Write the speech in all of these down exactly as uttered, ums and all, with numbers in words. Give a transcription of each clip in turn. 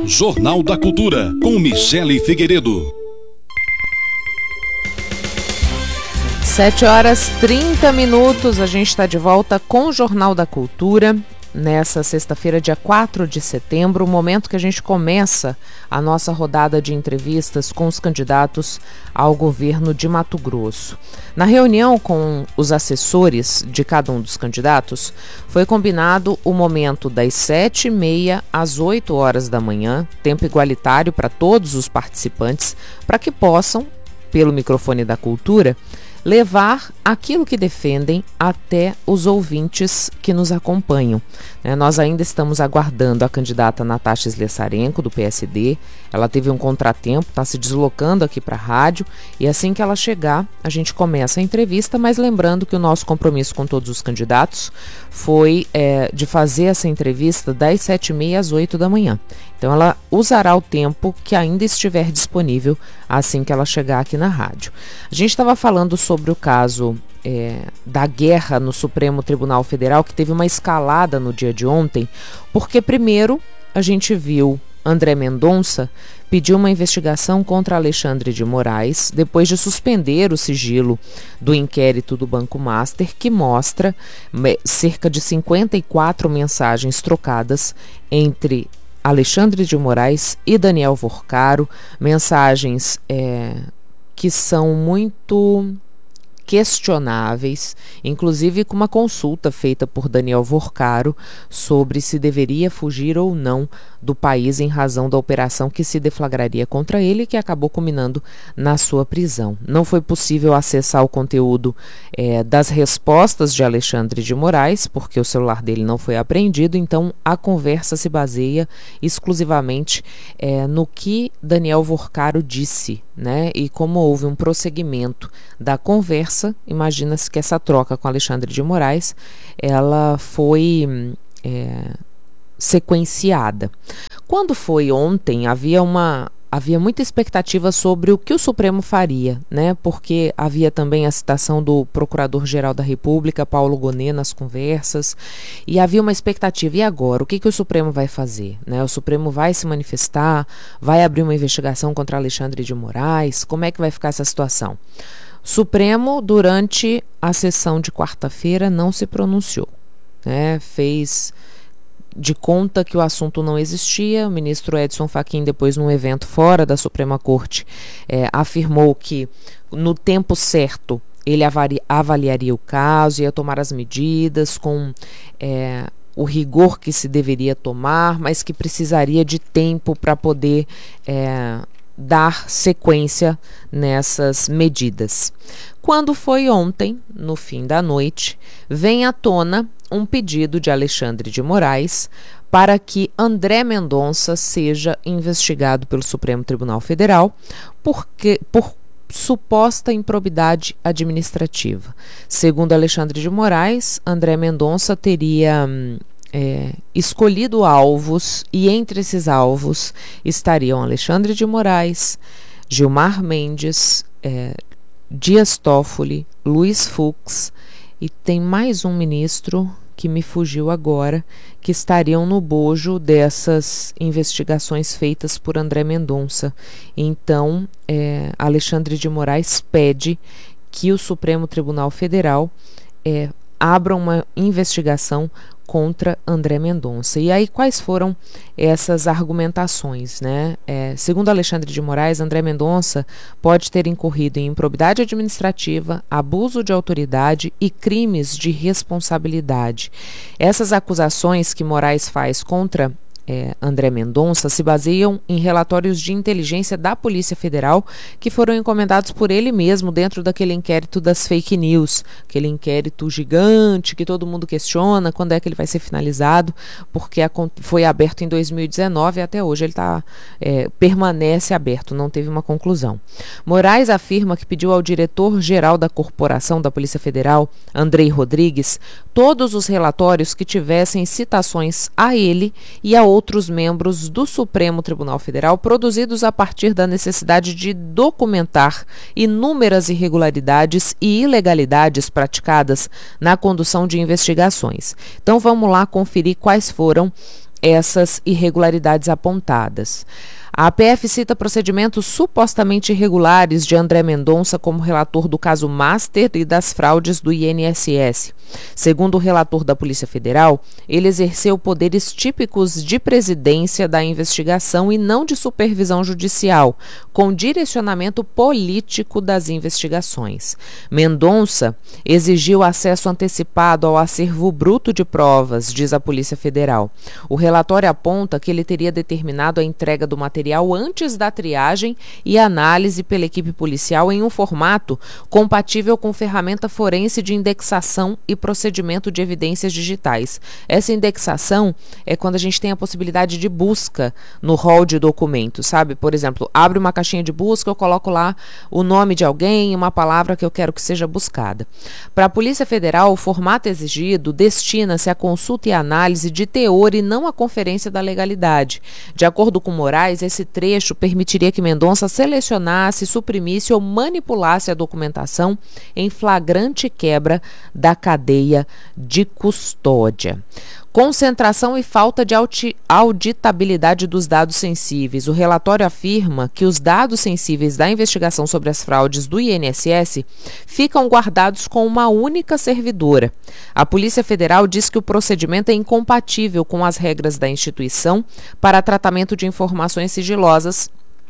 Jornal da Cultura, com Michele Figueiredo. sete horas e trinta minutos, a gente está de volta com o Jornal da Cultura. Nessa sexta-feira, dia quatro de setembro, o momento que a gente começa a nossa rodada de entrevistas com os candidatos ao governo de Mato Grosso. Na reunião com os assessores de cada um dos candidatos, foi combinado o momento das sete e meia às oito horas da manhã, tempo igualitário para todos os participantes, para que possam, pelo microfone da cultura, levar aquilo que defendem até os ouvintes que nos acompanham. Né? Nós ainda estamos aguardando a candidata Natasha Slessarenko, do P S D. Ela teve um contratempo, está se deslocando aqui para a rádio, e assim que ela chegar, a gente começa a entrevista, mas lembrando que o nosso compromisso com todos os candidatos foi é, de fazer essa entrevista das sete e meia às oito da manhã. Então ela usará o tempo que ainda estiver disponível assim que ela chegar aqui na rádio. A gente estava falando sobre o caso é, da guerra no Supremo Tribunal Federal, que teve uma escalada no dia de ontem, porque primeiro a gente viu André Mendonça pedir uma investigação contra Alexandre de Moraes, depois de suspender o sigilo do inquérito do Banco Master, que mostra cerca de cinquenta e quatro mensagens trocadas entre Alexandre de Moraes e Daniel Vorcaro, mensagens é, que são muito questionáveis, inclusive com uma consulta feita por Daniel Vorcaro sobre se deveria fugir ou não do país em razão da operação que se deflagraria contra ele, que acabou culminando na sua prisão. Não foi possível acessar o conteúdo é, das respostas de Alexandre de Moraes, porque o celular dele não foi apreendido, então a conversa se baseia exclusivamente é, no que Daniel Vorcaro disse, né? E como houve um prosseguimento da conversa, imagina-se que essa troca com Alexandre de Moraes, ela foi é, sequenciada. Quando foi ontem, havia uma havia muita expectativa sobre o que o Supremo faria, né? Porque havia também a citação do Procurador-Geral da República, Paulo Gonet, nas conversas, e havia uma expectativa. E agora? O que, que o Supremo vai fazer? Né? O Supremo vai se manifestar? Vai abrir uma investigação contra Alexandre de Moraes? Como é que vai ficar essa situação? O Supremo, durante a sessão de quarta-feira, não se pronunciou, né? Fez de conta que o assunto não existia. O ministro Edson Fachin, depois num evento fora da Suprema Corte, é, afirmou que no tempo certo ele avari, avaliaria o caso, ia tomar as medidas com é, o rigor que se deveria tomar, mas que precisaria de tempo para poder é, dar sequência nessas medidas. Quando foi ontem, no fim da noite, vem à tona um pedido de Alexandre de Moraes para que André Mendonça seja investigado pelo Supremo Tribunal Federal porque, por suposta improbidade administrativa. Segundo Alexandre de Moraes, André Mendonça teria é, escolhido alvos, e entre esses alvos estariam Alexandre de Moraes, Gilmar Mendes, é, Dias Toffoli, Luiz Fux, e tem mais um ministro que me fugiu agora, que estariam no bojo dessas investigações feitas por André Mendonça. Então, é, Alexandre de Moraes pede que o Supremo Tribunal Federal é, abra uma investigação contra André Mendonça. E aí, quais foram essas argumentações, né? É, segundo Alexandre de Moraes, André Mendonça pode ter incorrido em improbidade administrativa, abuso de autoridade e crimes de responsabilidade. Essas acusações que Moraes faz contra É, André Mendonça se baseiam em relatórios de inteligência da Polícia Federal que foram encomendados por ele mesmo dentro daquele inquérito das fake news, aquele inquérito gigante que todo mundo questiona quando é que ele vai ser finalizado, porque a, foi aberto em dois mil e dezenove e até hoje ele tá, é, permanece aberto, não teve uma conclusão. Moraes afirma que pediu ao diretor-geral da Corporação da Polícia Federal, Andrei Rodrigues, todos os relatórios que tivessem citações a ele e a outros membros do Supremo Tribunal Federal, produzidos a partir da necessidade de documentar inúmeras irregularidades e ilegalidades praticadas na condução de investigações. Então vamos lá conferir quais foram essas irregularidades apontadas. A A P F cita procedimentos supostamente irregulares de André Mendonça como relator do caso Master e das fraudes do I N S S. Segundo o relator da Polícia Federal, ele exerceu poderes típicos de presidência da investigação e não de supervisão judicial, com direcionamento político das investigações. Mendonça exigiu acesso antecipado ao acervo bruto de provas, diz a Polícia Federal. O relatório aponta que ele teria determinado a entrega do material antes da triagem e análise pela equipe policial em um formato compatível com ferramenta forense de indexação e procedimento de evidências digitais. Essa indexação é quando a gente tem a possibilidade de busca no rol de documentos, sabe? Por exemplo, abre uma caixinha de busca, eu coloco lá o nome de alguém, uma palavra que eu quero que seja buscada. Para a Polícia Federal, o formato exigido destina-se à consulta e análise de teor e não à conferência da legalidade. De acordo com Moraes, esse trecho permitiria que Mendonça selecionasse, suprimisse ou manipulasse a documentação em flagrante quebra da cadeia de custódia. Concentração e falta de auditabilidade dos dados sensíveis. O relatório afirma que os dados sensíveis da investigação sobre as fraudes do I N S S ficam guardados com uma única servidora. A Polícia Federal diz que o procedimento é incompatível com as regras da instituição para tratamento de informações sigilosas,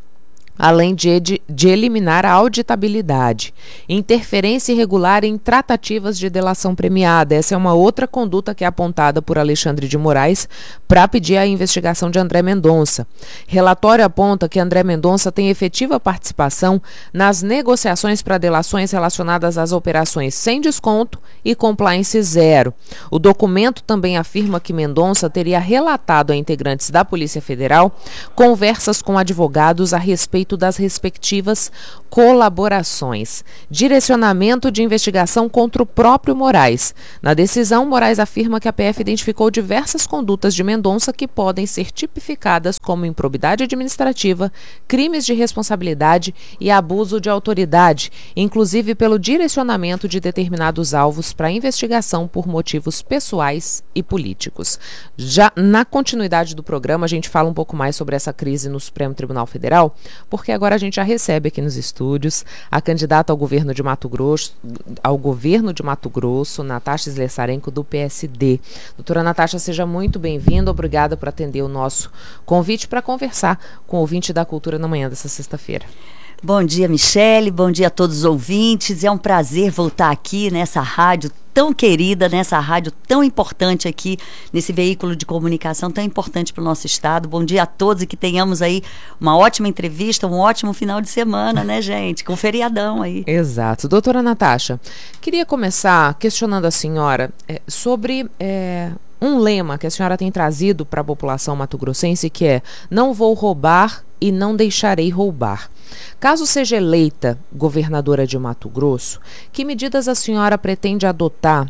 além de, de eliminar a auditabilidade. Interferência irregular em tratativas de delação premiada. Essa é uma outra conduta que é apontada por Alexandre de Moraes para pedir a investigação de André Mendonça. Relatório aponta que André Mendonça tem efetiva participação nas negociações para delações relacionadas às operações sem desconto e compliance zero. O documento também afirma que Mendonça teria relatado a integrantes da Polícia Federal conversas com advogados a respeito das respectivas colaborações. Direcionamento de investigação contra o próprio Moraes. Na decisão, Moraes afirma que a P F identificou diversas condutas de Mendonça que podem ser tipificadas como improbidade administrativa, crimes de responsabilidade e abuso de autoridade, inclusive pelo direcionamento de determinados alvos para investigação por motivos pessoais e políticos. Já na continuidade do programa, a gente fala um pouco mais sobre essa crise no Supremo Tribunal Federal, porque agora a gente já recebe aqui nos estúdios a candidata ao governo de Mato Grosso, ao governo de Mato Grosso, Natasha Slessarenko, do P S D. Doutora Natasha, seja muito bem-vinda, obrigada por atender o nosso convite para conversar com o ouvinte da Cultura na manhã dessa sexta-feira. Bom dia, Michele, bom dia a todos os ouvintes. É um prazer voltar aqui nessa rádio tão querida, nessa rádio tão importante aqui, nesse veículo de comunicação tão importante para o nosso estado. Bom dia a todos e que tenhamos aí uma ótima entrevista, um ótimo final de semana, né, gente? Com feriadão aí. Exato. Doutora Natasha, queria começar questionando a senhora é, sobre... É, um lema que a senhora tem trazido para a população mato-grossense, que é: não vou roubar e não deixarei roubar. Caso seja eleita governadora de Mato Grosso, que medidas a senhora pretende adotar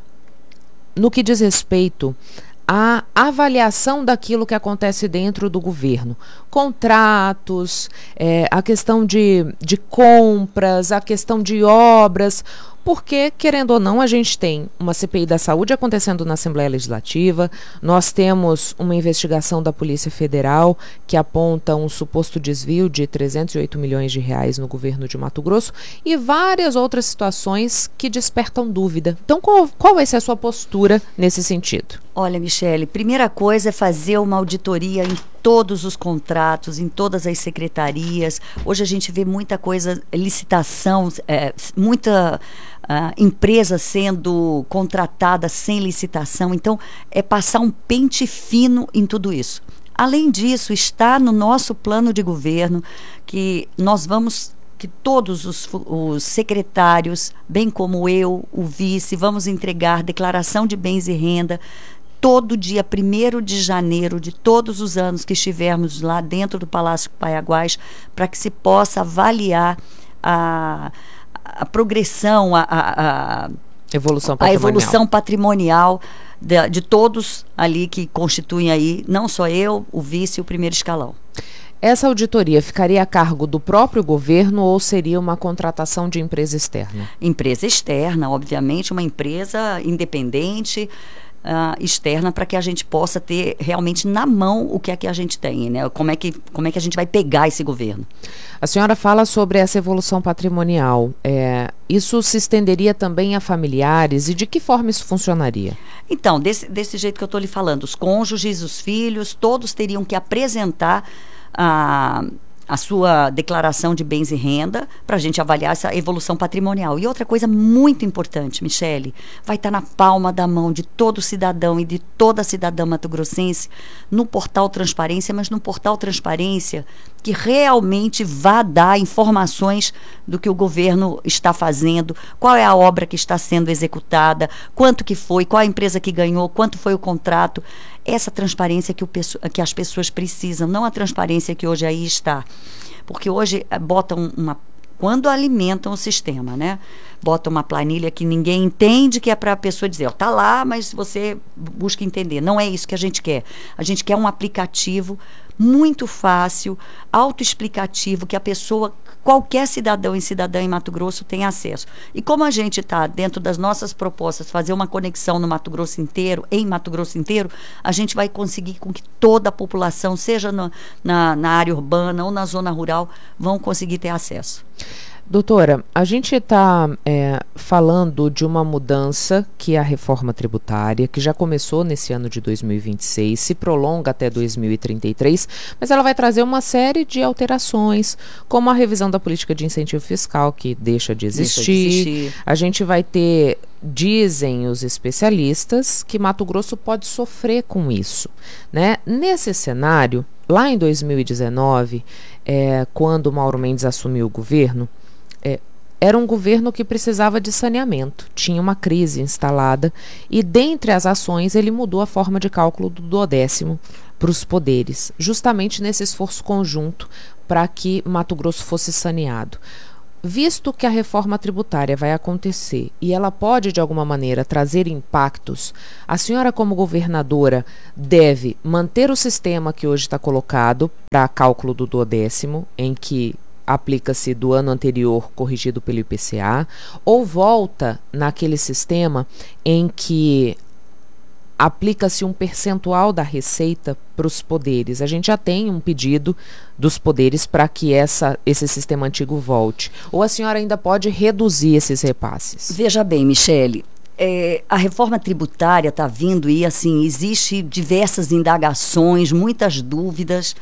no que diz respeito à avaliação daquilo que acontece dentro do governo? Contratos, é, a questão de, de compras, a questão de obras... Porque, querendo ou não, a gente tem uma C P I da saúde acontecendo na Assembleia Legislativa, nós temos uma investigação da Polícia Federal que aponta um suposto desvio de trezentos e oito milhões de reais no governo de Mato Grosso e várias outras situações que despertam dúvida. Então, qual, qual vai ser a sua postura nesse sentido? Olha, Michele, primeira coisa é fazer uma auditoria em todos os contratos, em todas as secretarias. Hoje a gente vê muita coisa, licitação, é, muita uh, empresa sendo contratada sem licitação. Então, é passar um pente fino em tudo isso. Além disso, está no nosso plano de governo que nós vamos... que todos os, os secretários, bem como eu, o vice, vamos entregar declaração de bens e renda todo dia primeiro de janeiro de todos os anos que estivermos lá dentro do Palácio Paiaguás, para que se possa avaliar a, a progressão, a, a, a evolução patrimonial, a evolução patrimonial de, de todos ali que constituem aí, não só eu, o vice e o primeiro escalão. Essa auditoria ficaria a cargo do próprio governo ou seria uma contratação de empresa externa? Empresa externa, obviamente, uma empresa independente. uh, externa para que a gente possa ter realmente na mão o que é que a gente tem, né? Como é que, como é que a gente vai pegar esse governo. A senhora fala sobre essa evolução patrimonial. É, isso se estenderia também a familiares e de que forma isso funcionaria? Então, desse, desse jeito que eu estou lhe falando, os cônjuges, os filhos, todos teriam que apresentar a... a sua declaração de bens e renda, para a gente avaliar essa evolução patrimonial. E outra coisa muito importante, Michele, vai estar na palma da mão de todo cidadão e de toda cidadã mato-grossense, no portal Transparência, mas no portal Transparência que realmente vá dar informações do que o governo está fazendo, qual é a obra que está sendo executada, quanto que foi, qual a empresa que ganhou, quanto foi o contrato. Essa transparência que, o, que as pessoas precisam, não a transparência que hoje aí está. Porque hoje botam uma... Quando alimentam o sistema, né? Botam uma planilha que ninguém entende, que é para a pessoa dizer, ó, tá lá, mas você busca entender. Não é isso que a gente quer. A gente quer um aplicativo muito fácil, autoexplicativo, que a pessoa, qualquer cidadão e cidadã em Mato Grosso tenha acesso. E como a gente está, dentro das nossas propostas, fazer uma conexão no Mato Grosso inteiro, em Mato Grosso inteiro, a gente vai conseguir com que toda a população, seja no, na, na área urbana ou na zona rural, vão conseguir ter acesso. Doutora, a gente está é, falando de uma mudança que é a reforma tributária, que já começou nesse ano de dois mil e vinte e seis, se prolonga até dois mil e trinta e três, mas ela vai trazer uma série de alterações, como a revisão da política de incentivo fiscal, que deixa de existir. Deixa de existir. A gente vai ter, dizem os especialistas, que Mato Grosso pode sofrer com isso, né? Nesse cenário, lá em dois mil e dezenove, é, quando Mauro Mendes assumiu o governo, É, era um governo que precisava de saneamento, tinha uma crise instalada e, dentre as ações, ele mudou a forma de cálculo do duodécimo para os poderes, justamente nesse esforço conjunto para que Mato Grosso fosse saneado. Visto que a reforma tributária vai acontecer e ela pode, de alguma maneira, trazer impactos, a senhora, como governadora, deve manter o sistema que hoje está colocado para cálculo do duodécimo, em que aplica-se do ano anterior corrigido pelo I P C A, ou volta naquele sistema em que aplica-se um percentual da receita para os poderes. A gente já tem um pedido dos poderes para que essa, esse sistema antigo volte. Ou a senhora ainda pode reduzir esses repasses? Veja bem, Michele, É, a reforma tributária está vindo e, assim, existe diversas indagações, muitas dúvidas,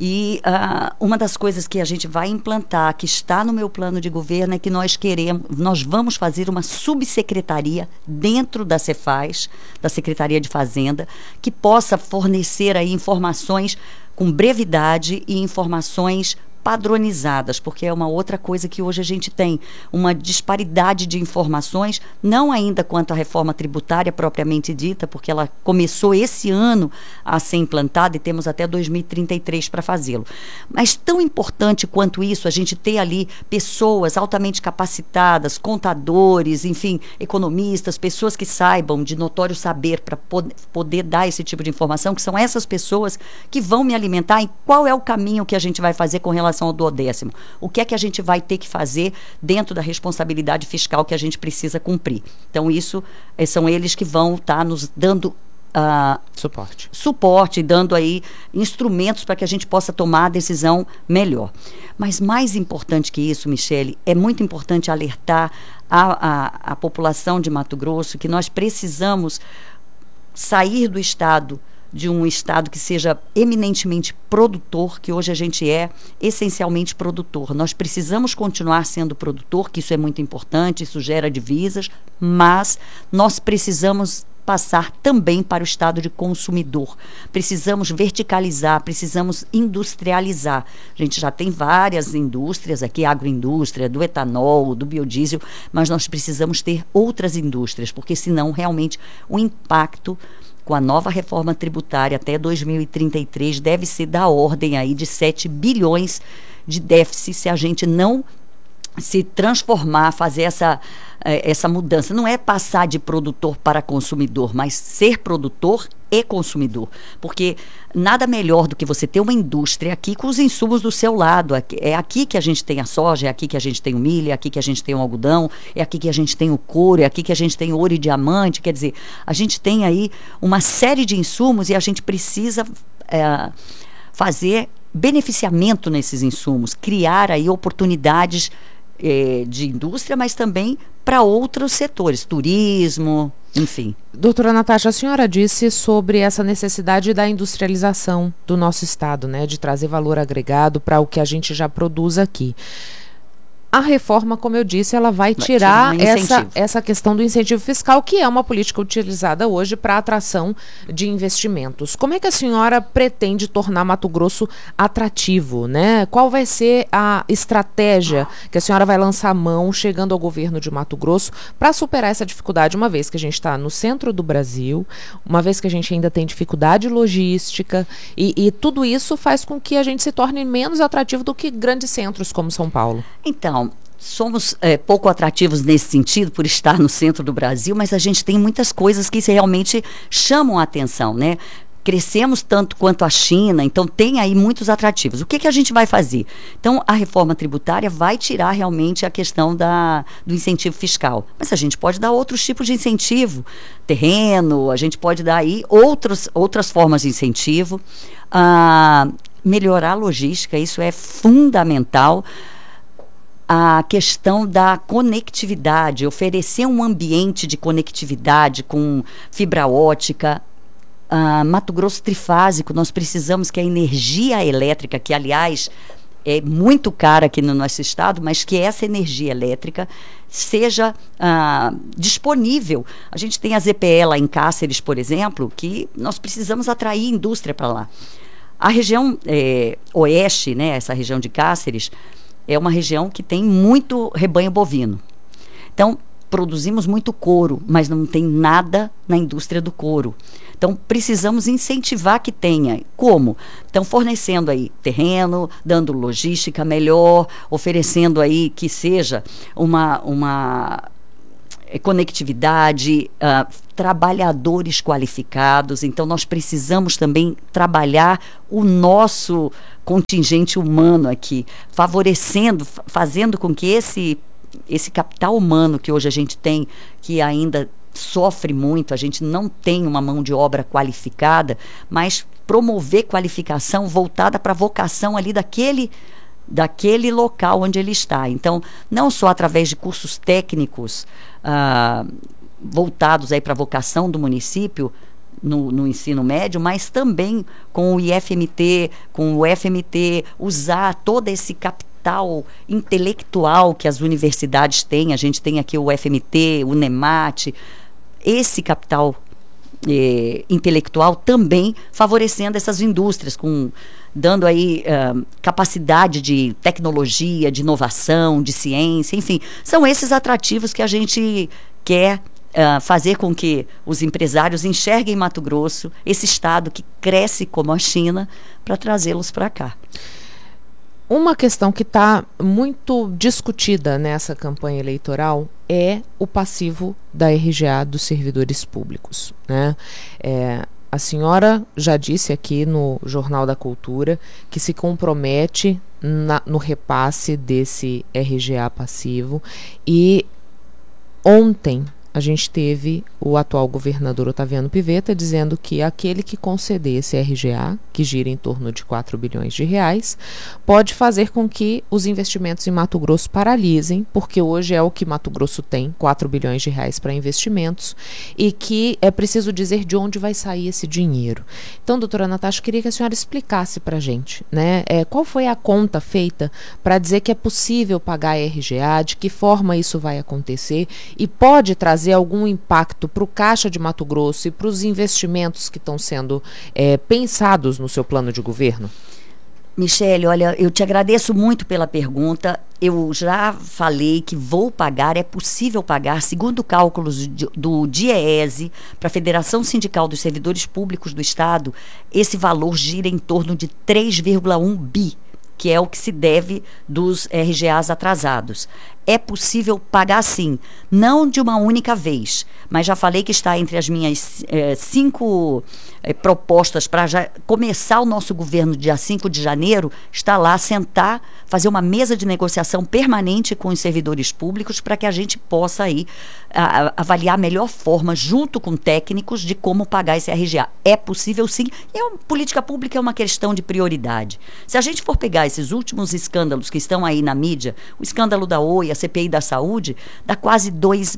e uh, uma das coisas que a gente vai implantar, que está no meu plano de governo, é que nós queremos, nós vamos fazer uma subsecretaria dentro da Cefaz, da Secretaria de Fazenda, que possa fornecer aí informações com brevidade e informações padronizadas, porque é uma outra coisa que hoje a gente tem, uma disparidade de informações, não ainda quanto à reforma tributária propriamente dita, porque ela começou esse ano a ser implantada e temos até dois mil e trinta e três para fazê-lo. Mas tão importante quanto isso, a gente ter ali pessoas altamente capacitadas, contadores, enfim, economistas, pessoas que saibam de notório saber para pod- poder dar esse tipo de informação, que são essas pessoas que vão me alimentar em qual é o caminho que a gente vai fazer com relação ao duodécimo. O que é que a gente vai ter que fazer dentro da responsabilidade fiscal que a gente precisa cumprir. Então, isso é, são eles que vão estar tá nos dando uh, suporte. suporte, dando aí instrumentos para que a gente possa tomar a decisão melhor. Mas mais importante que isso, Michele, é muito importante alertar a, a, a população de Mato Grosso que nós precisamos sair do estado de um estado que seja eminentemente produtor, que hoje a gente é essencialmente produtor. Nós precisamos continuar sendo produtor, que isso é muito importante, isso gera divisas, mas nós precisamos passar também para o estado de consumidor. Precisamos verticalizar, precisamos industrializar. A gente já tem várias indústrias aqui, agroindústria, do etanol, do biodiesel, mas nós precisamos ter outras indústrias, porque senão realmente o impacto com a nova reforma tributária até dois mil e trinta e três deve ser da ordem aí de sete bilhões de déficit se a gente não se transformar, fazer essa, essa mudança. Não é passar de produtor para consumidor, mas ser produtor e consumidor, porque nada melhor do que você ter uma indústria aqui com os insumos do seu lado. É aqui que a gente tem a soja, é aqui que a gente tem o milho, é aqui que a gente tem o algodão, é aqui que a gente tem o couro, é aqui que a gente tem o ouro e diamante. Quer dizer, a gente tem aí uma série de insumos e a gente precisa é, fazer beneficiamento nesses insumos, criar aí oportunidades é, de indústria, mas também para outros setores, turismo, enfim. Doutora Natasha, a senhora disse sobre essa necessidade da industrialização do nosso estado, né, de trazer valor agregado para o que a gente já produz aqui. A reforma, como eu disse, ela vai tirar um essa, essa questão do incentivo fiscal, que é uma política utilizada hoje para atração de investimentos. Como é que a senhora pretende tornar Mato Grosso atrativo, né? Qual vai ser a estratégia que a senhora vai lançar a mão, chegando ao governo de Mato Grosso, para superar essa dificuldade, uma vez que a gente está no centro do Brasil, uma vez que a gente ainda tem dificuldade logística, e, e tudo isso faz com que a gente se torne menos atrativo do que grandes centros como São Paulo? Então, somos é, pouco atrativos nesse sentido por estar no centro do Brasil, mas a gente tem muitas coisas que realmente chamam a atenção, né? Crescemos tanto quanto a China, então tem aí muitos atrativos. O que, que a gente vai fazer? Então, a reforma tributária vai tirar realmente a questão da, do incentivo fiscal. Mas a gente pode dar outros tipos de incentivo, terreno, a gente pode dar aí outros, outras formas de incentivo. Ah, melhorar a logística, isso é fundamental. A questão da conectividade, oferecer um ambiente de conectividade com fibra ótica. Uh, Mato Grosso trifásico, nós precisamos que a energia elétrica, que aliás é muito cara aqui no nosso estado, mas que essa energia elétrica seja uh, disponível. A gente tem a Z P E lá em Cáceres, por exemplo, que nós precisamos atrair indústria para lá. A região é, oeste, né, essa região de Cáceres, é uma região que tem muito rebanho bovino. Então, produzimos muito couro, mas não tem nada na indústria do couro. Então, precisamos incentivar que tenha. Como? Então, fornecendo aí terreno, dando logística melhor, oferecendo aí que seja uma, uma conectividade, uh, trabalhadores qualificados. Então, nós precisamos também trabalhar o nosso contingente humano aqui, favorecendo, fazendo com que esse, esse capital humano que hoje a gente tem, que ainda sofre muito, a gente não tem uma mão de obra qualificada, mas promover qualificação voltada para a vocação ali daquele, daquele local onde ele está. Então, não só através de cursos técnicos ah, voltados aí para a vocação do município, No, no ensino médio, mas também com o I F M T, com o F M T, usar todo esse capital intelectual que as universidades têm. A gente tem aqui o F M T, o NEMAT, esse capital eh, intelectual também favorecendo essas indústrias, com, dando aí uh, capacidade de tecnologia, de inovação, de ciência, enfim, são esses atrativos que a gente quer Uh, fazer com que os empresários enxerguem Mato Grosso, esse estado que cresce como a China, para trazê-los para cá. Uma questão que está muito discutida nessa campanha eleitoral é o passivo da R G A dos servidores públicos, né? É, a senhora já disse aqui no Jornal da Cultura que se compromete na, no repasse desse R G A passivo, e ontem a gente teve o atual governador Otaviano Pivetta dizendo que aquele que conceder esse R G A, que gira em torno de quatro bilhões de reais, pode fazer com que os investimentos em Mato Grosso paralisem, porque hoje é o que Mato Grosso tem, quatro bilhões de reais para investimentos, e que é preciso dizer de onde vai sair esse dinheiro. Então, doutora Natasha, queria que a senhora explicasse para a gente, né, é, qual foi a conta feita para dizer que é possível pagar R G A, de que forma isso vai acontecer, e pode trazer algum impacto para o Caixa de Mato Grosso e para os investimentos que estão sendo é, pensados no seu plano de governo? Michele, olha, eu te agradeço muito pela pergunta. Eu já falei que vou pagar, é possível pagar, segundo cálculos do DIEESE, para a Federação Sindical dos Servidores Públicos do Estado, esse valor gira em torno de três vírgula um bi, que é o que se deve dos R G As atrasados. é possível pagar sim, não de uma única vez, mas já falei que está entre as minhas eh, cinco eh, propostas para já começar o nosso governo dia cinco de janeiro, está lá sentar, fazer uma mesa de negociação permanente com os servidores públicos para que a gente possa aí a, a, avaliar a melhor forma, junto com técnicos, de como pagar esse R G A. É possível sim, e a política pública é uma questão de prioridade. Se a gente for pegar esses últimos escândalos que estão aí na mídia, o escândalo da Oi, a C P I da saúde, dá quase dois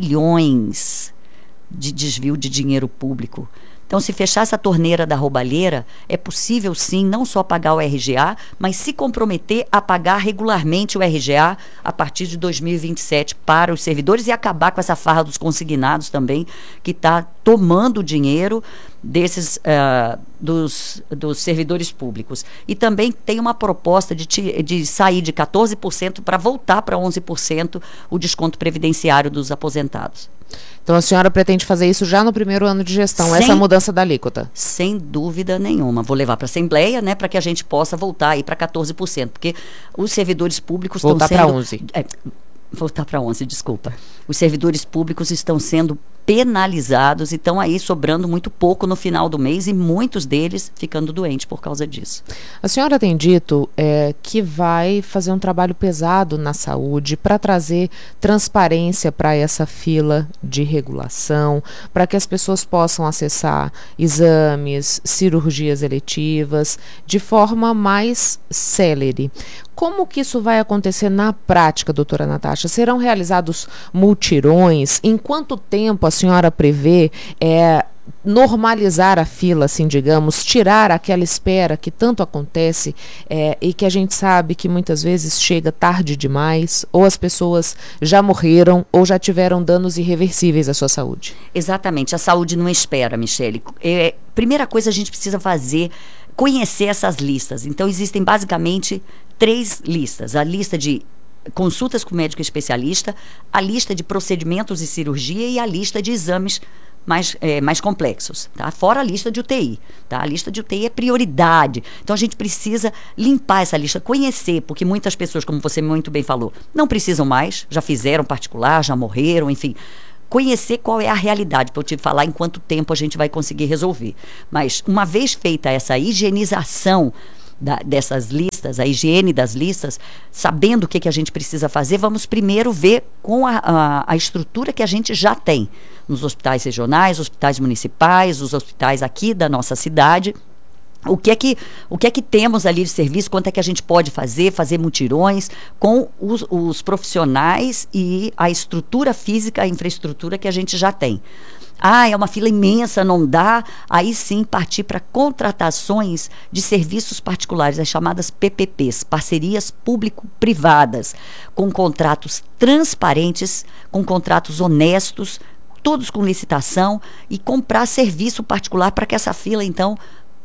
bilhões de desvio de dinheiro público. Então, se fechar essa torneira da roubalheira, é possível sim não só pagar o R G A, mas se comprometer a pagar regularmente o R G A a partir de dois mil e vinte e sete para os servidores e acabar com essa farra dos consignados também, que está tomando dinheiro desses uh, dos, dos servidores públicos. E também tem uma proposta de, de sair de quatorze por cento para voltar para onze por cento o desconto previdenciário dos aposentados. Então a senhora pretende fazer isso já no primeiro ano de gestão, sem, essa mudança da alíquota? Sem dúvida nenhuma. Vou levar para a Assembleia, né, para que a gente possa voltar aí para quatorze por cento, porque os servidores públicos estão sendo... Voltar para onze. É, voltar para onze, desculpa. Os servidores públicos estão sendo penalizados e estão aí sobrando muito pouco no final do mês e muitos deles ficando doentes por causa disso. A senhora tem dito é, que vai fazer um trabalho pesado na saúde para trazer transparência para essa fila de regulação, para que as pessoas possam acessar exames, cirurgias eletivas de forma mais célere. Como que isso vai acontecer na prática, doutora Natasha? Serão realizados multirões? Em quanto tempo a senhora prevê é, normalizar a fila, assim, digamos, tirar aquela espera que tanto acontece é, e que a gente sabe que muitas vezes chega tarde demais, ou as pessoas já morreram ou já tiveram danos irreversíveis à sua saúde? Exatamente, a saúde não espera, Michele. É, primeira coisa a gente precisa fazer, conhecer essas listas. Então existem basicamente três listas. A lista de consultas com médico especialista, a lista de procedimentos e cirurgia e a lista de exames mais, é, mais complexos, tá? Fora a lista de U T I, tá? A lista de U T I é prioridade. Então a gente precisa limpar essa lista, conhecer, porque muitas pessoas, como você muito bem falou, não precisam mais, já fizeram particular, já morreram, enfim. Conhecer qual é a realidade, para eu te falar em quanto tempo a gente vai conseguir resolver. Mas uma vez feita essa higienização Da, dessas listas, a higiene das listas, sabendo o que, que a gente precisa fazer, vamos primeiro ver com a, a, a estrutura que a gente já tem nos hospitais regionais, hospitais municipais, os hospitais aqui da nossa cidade. O que é que, o que é que temos ali de serviço, quanto é que a gente pode fazer, fazer mutirões com os, os profissionais e a estrutura física, a infraestrutura que a gente já tem. Ah, é uma fila imensa, não dá. Aí sim partir para contratações de serviços particulares, as chamadas P P Ps, parcerias público-privadas, com contratos transparentes, com contratos honestos, todos com licitação, e comprar serviço particular para que essa fila, então,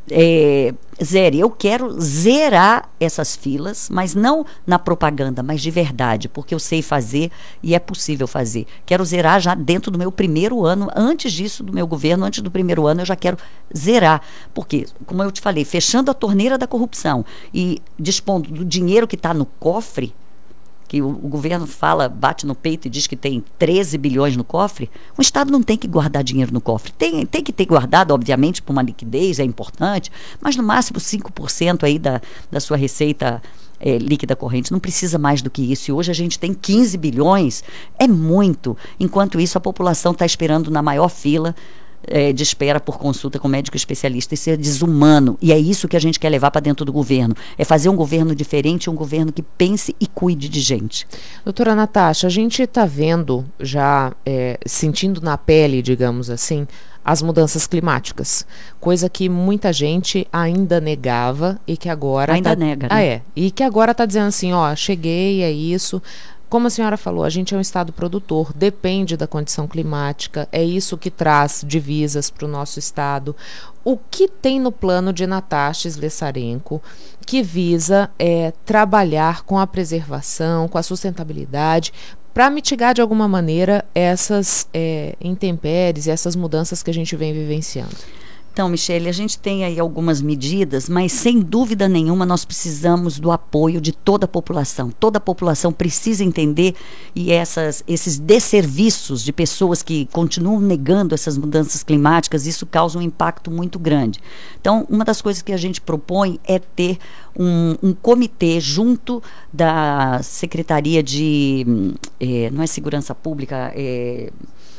É, zere. Eu quero zerar essas filas, mas não na propaganda, mas de verdade, porque eu sei fazer e é possível fazer. Quero zerar já dentro do meu primeiro ano, antes disso, do meu governo, antes do primeiro ano, eu já quero zerar. Porque, como eu te falei, fechando a torneira da corrupção e dispondo do dinheiro que está no cofre, que o, o governo fala, bate no peito e diz que tem treze bilhões no cofre, o Estado não tem que guardar dinheiro no cofre. Tem, tem que ter guardado, obviamente, por uma liquidez, é importante, mas no máximo cinco por cento aí da, da sua receita é, líquida corrente. Não precisa mais do que isso. E hoje a gente tem quinze bilhões, é muito. Enquanto isso, a população está esperando na maior fila É, de espera por consulta com médico especialista. Isso é desumano, e é isso que a gente quer levar para dentro do governo, é fazer um governo diferente, um governo que pense e cuide de gente. Doutora Natasha, a gente está vendo já, é, sentindo na pele, digamos assim, as mudanças climáticas, coisa que muita gente ainda negava e que agora ainda tá, nega, né? Ah, é, e que agora está dizendo assim, ó, cheguei, é isso. Como a senhora falou, a gente é um estado produtor, depende da condição climática, é isso que traz divisas para o nosso estado. O que tem no plano de Natasha Slessarenko que visa é, trabalhar com a preservação, com a sustentabilidade, para mitigar de alguma maneira essas é, intempéries e essas mudanças que a gente vem vivenciando? Então, Michele, a gente tem aí algumas medidas, mas sem dúvida nenhuma nós precisamos do apoio de toda a população. Toda a população precisa entender, e essas, esses desserviços de pessoas que continuam negando essas mudanças climáticas, isso causa um impacto muito grande. Então, uma das coisas que a gente propõe é ter um, um comitê junto da Secretaria de, eh, não é Segurança Pública, é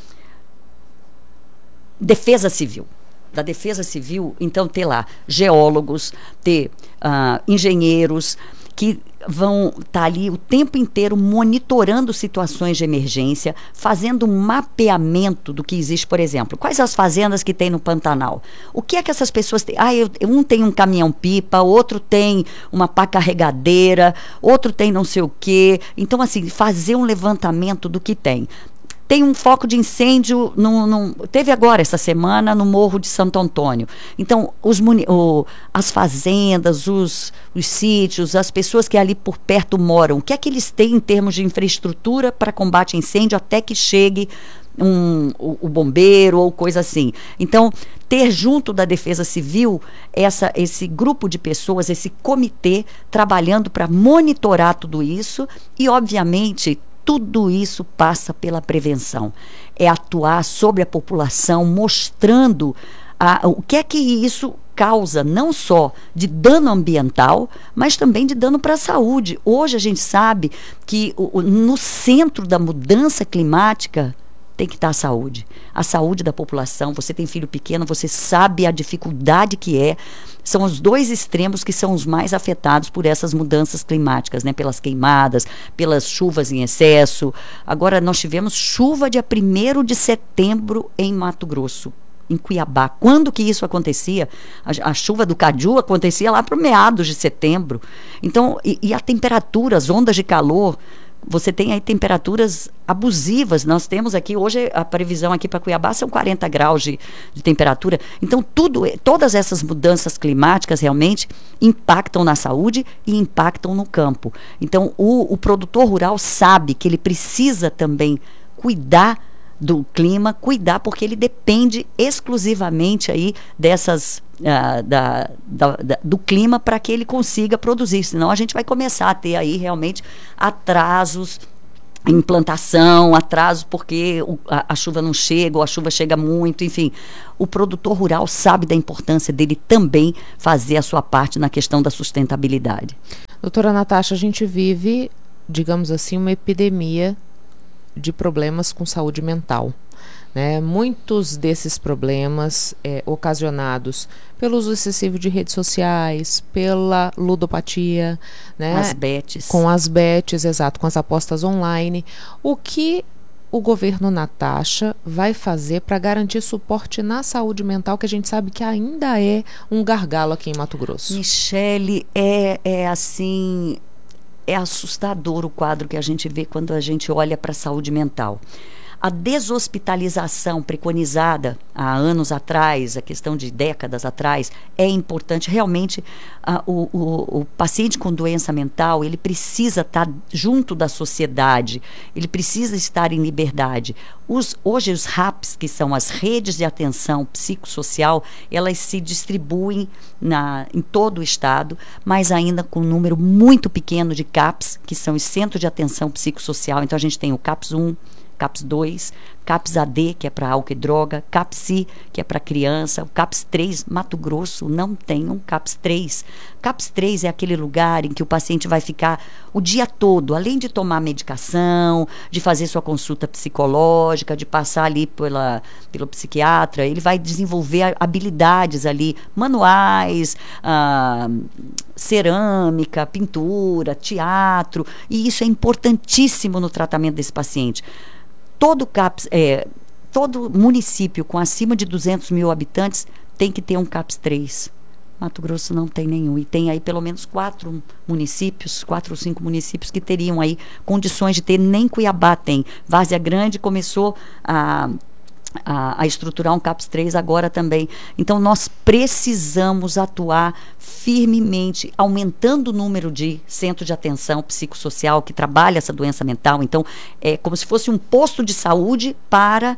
Defesa Civil. Da Defesa Civil, então ter lá geólogos, ter uh, engenheiros que vão estar tá ali o tempo inteiro monitorando situações de emergência, fazendo um mapeamento do que existe, por exemplo. Quais as fazendas que tem no Pantanal? O que é que essas pessoas têm? Ah, eu, um tem um caminhão-pipa, outro tem uma pá carregadeira, outro tem não sei o quê. Então, assim, fazer um levantamento do que tem. Tem um foco de incêndio, no, no, teve agora essa semana no Morro de Santo Antônio. Então, os, o, as fazendas, os, os sítios, as pessoas que ali por perto moram, o que é que eles têm em termos de infraestrutura para combate a incêndio até que chegue um, o, o bombeiro ou coisa assim. Então, ter junto da Defesa Civil essa, esse grupo de pessoas, esse comitê trabalhando para monitorar tudo isso e, obviamente, tudo isso passa pela prevenção. É atuar sobre a população, mostrando a, o que é que isso causa, não só de dano ambiental, mas também de dano para a saúde. Hoje a gente sabe que o, no centro da mudança climática tem que estar a saúde. A saúde da população. Você tem filho pequeno, você sabe a dificuldade que é. São os dois extremos que são os mais afetados por essas mudanças climáticas, né? Pelas queimadas, pelas chuvas em excesso. Agora, nós tivemos chuva dia primeiro de setembro em Mato Grosso, em Cuiabá. Quando que isso acontecia? A, a chuva do Caju acontecia lá para meados de setembro. Então, e, e a temperatura, as ondas de calor, você tem aí temperaturas abusivas. Nós temos aqui, hoje a previsão aqui para Cuiabá são quarenta graus de, de temperatura. Então, tudo, todas essas mudanças climáticas realmente impactam na saúde e impactam no campo. Então, o, o produtor rural sabe que ele precisa também cuidar do clima, cuidar, porque ele depende exclusivamente aí dessas, uh, da, da, da, do clima para que ele consiga produzir, senão a gente vai começar a ter aí realmente atrasos em plantação, atrasos porque o, a, a chuva não chega, ou a chuva chega muito, enfim. O produtor rural sabe da importância dele também fazer a sua parte na questão da sustentabilidade. Doutora Natasha, a gente vive, digamos assim, uma epidemia de problemas com saúde mental, né? Muitos desses problemas é, ocasionados pelo uso excessivo de redes sociais, pela ludopatia, né? As bets. Com as bets, exato, com as apostas online. O que o governo Natasha vai fazer para garantir suporte na saúde mental, que a gente sabe que ainda é um gargalo aqui em Mato Grosso? Michele, é, é assim... É assustador o quadro que a gente vê quando a gente olha para a saúde mental. A deshospitalização preconizada há anos atrás, a questão de décadas atrás, é importante. Realmente, uh, o, o, o paciente com doença mental, ele precisa estar junto da sociedade, ele precisa estar em liberdade. Os, hoje, os RAPs, que são as redes de atenção psicossocial, elas se distribuem na, em todo o estado, mas ainda com um número muito pequeno de CAPs, que são os Centros de Atenção Psicossocial. Então, a gente tem o CAPS um, CAPS dois, CAPS A D, que é para álcool e droga, CAPSI, que é para criança, o CAPS três, Mato Grosso não tem um CAPS três. CAPS três é aquele lugar em que o paciente vai ficar o dia todo, além de tomar medicação, de fazer sua consulta psicológica, de passar ali pela, pelo psiquiatra, ele vai desenvolver habilidades ali, manuais, ah, cerâmica, pintura, teatro, e isso é importantíssimo no tratamento desse paciente. Todo CAPS, é, todo município com acima de duzentos mil habitantes tem que ter um CAPS três. Mato Grosso não tem nenhum. E tem aí pelo menos quatro municípios, quatro ou cinco municípios que teriam aí condições de ter, nem Cuiabá tem. Várzea Grande começou a... A, a estruturar um CAPS três agora também. Então, nós precisamos atuar firmemente, aumentando o número de centros de atenção psicossocial que trabalha essa doença mental. Então, é como se fosse um posto de saúde para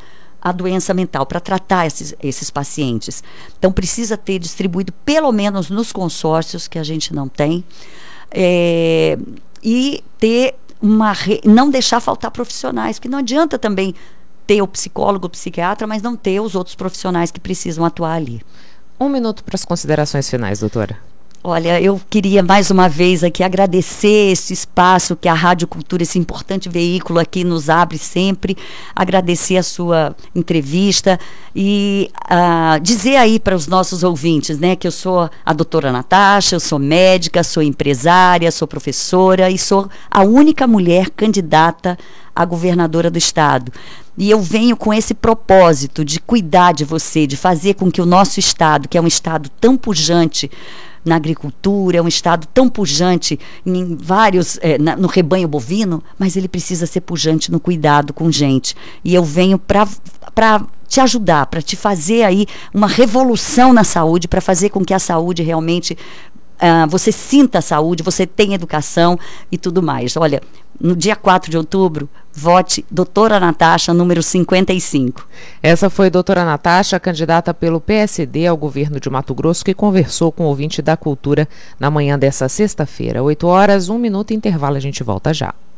a doença mental, para tratar esses, esses pacientes. Então, precisa ter distribuído, pelo menos nos consórcios, que a gente não tem, é, e ter uma... Re... não deixar faltar profissionais, porque não adianta também ter o psicólogo, o psiquiatra, mas não ter os outros profissionais que precisam atuar ali. Um minuto para as considerações finais, doutora. Olha, eu queria mais uma vez aqui agradecer esse espaço que a Rádio Cultura, esse importante veículo aqui nos abre sempre, agradecer a sua entrevista e uh, dizer aí para os nossos ouvintes, né, que eu sou a doutora Natasha, eu sou médica, sou empresária, sou professora e sou a única mulher candidata a governadora do estado. E eu venho com esse propósito de cuidar de você, de fazer com que o nosso estado, que é um estado tão pujante na agricultura, é um estado tão pujante em vários, é, na, no rebanho bovino, mas ele precisa ser pujante no cuidado com gente. E eu venho para para te ajudar, para te fazer aí uma revolução na saúde, para fazer com que a saúde realmente Uh, você sinta a saúde, você tenha educação e tudo mais. Olha, no dia quatro de outubro, vote doutora Natasha, número cinquenta e cinco. Essa foi doutora Natasha, candidata pelo P S D ao governo de Mato Grosso, que conversou com o ouvinte da Cultura na manhã dessa sexta-feira. oito horas, um minuto, intervalo, a gente volta já.